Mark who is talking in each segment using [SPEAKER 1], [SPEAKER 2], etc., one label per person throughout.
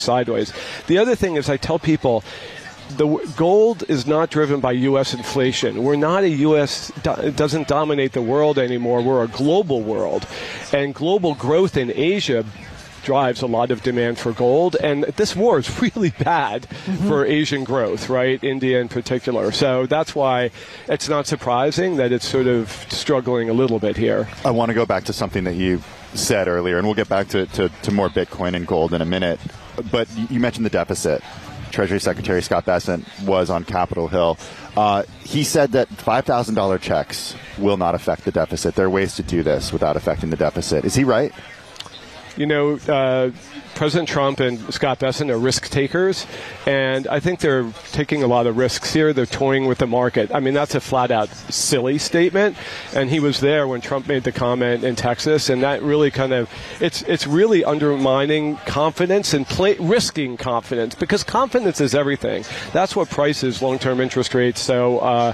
[SPEAKER 1] sideways. The other thing is I tell people the gold is not driven by U.S. inflation. We're not a U.S. It doesn't dominate the world anymore. We're a global world. And global growth in Asia drives a lot of demand for gold. And this war is really bad for Asian growth, right? India in particular. So that's why it's not surprising that it's sort of struggling a little bit here.
[SPEAKER 2] I want to go back to something that you said earlier, and we'll get back to more Bitcoin and gold in a minute. But you mentioned the deficit. Treasury Secretary Scott Bessent was on Capitol Hill. He said that $5,000 checks will not affect the deficit. There are ways to do this without affecting the deficit. Is he right?
[SPEAKER 1] You know, President Trump and Scott Bessent are risk takers, and I think they're taking a lot of risks here. They're toying with the market. I mean, that's a flat-out silly statement, and he was there when Trump made the comment in Texas, and that really kind of, it's really undermining confidence and risking confidence, because confidence is everything. That's what prices long-term interest rates. So,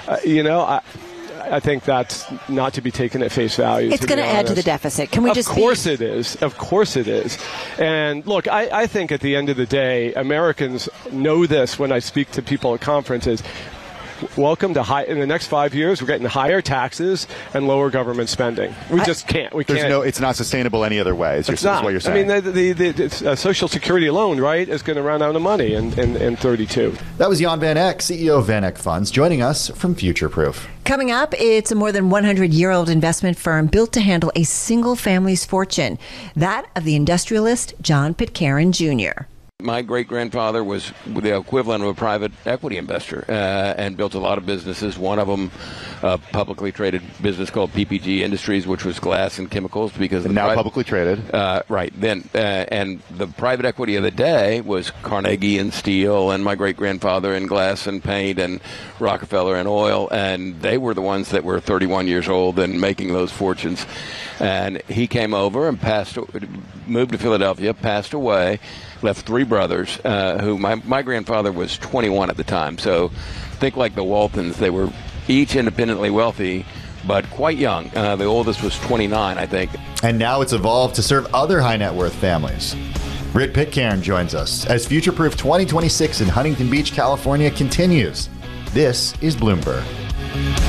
[SPEAKER 1] I think that's not to be taken at face value.
[SPEAKER 3] It's going to add to the deficit. Can we just?
[SPEAKER 1] Of course it is. Of course it is. And look, I think at the end of the day, Americans know this when I speak to people at conferences. Welcome to in the next 5 years, we're getting higher taxes and lower government spending. We just can't. We can't.
[SPEAKER 2] It's not sustainable any other way. Is what you're saying.
[SPEAKER 1] I mean, the Social Security alone, right, is going to run out of money in 32.
[SPEAKER 4] That was Jan Van Eck, CEO of Van Eck Funds, joining us from Futureproof.
[SPEAKER 3] Coming up, it's a more than 100-year-old investment firm built to handle a single family's fortune, that of the industrialist John Pitcairn Jr.
[SPEAKER 5] My great-grandfather was the equivalent of a private equity investor and built a lot of businesses. One of them, a publicly traded business called PPG Industries, which was glass and chemicals. Because
[SPEAKER 2] now publicly traded.
[SPEAKER 5] Right. Then, and the private equity of the day was Carnegie and steel, and my great-grandfather in glass and paint, and Rockefeller and oil. And they were the ones that were 31 years old and making those fortunes. And he came over and moved to Philadelphia, passed away, left three brothers, who my grandfather was 21 at the time. So think like the Waltons. They were each independently wealthy, but quite young. The oldest was 29, I think.
[SPEAKER 4] And now it's evolved to serve other high net worth families. Britt Pitcairn joins us as Futureproof 2026 in Huntington Beach, California continues. This is Bloomberg.